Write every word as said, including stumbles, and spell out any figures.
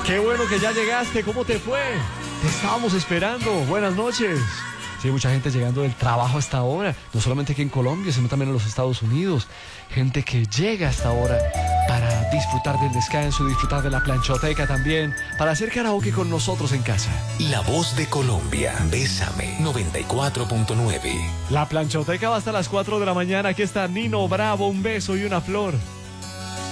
Qué bueno que ya llegaste, ¿cómo te fue? Te estábamos esperando, buenas noches. Sí, mucha gente llegando del trabajo hasta ahora, no solamente aquí en Colombia, sino también en los Estados Unidos. Gente que llega hasta ahora para disfrutar del descanso, disfrutar de la planchoteca también, para hacer karaoke con nosotros en casa. La voz de Colombia, Bésame, noventa y cuatro punto nueve. La planchoteca va hasta las cuatro de la mañana, aquí está Nino Bravo, un beso y una flor.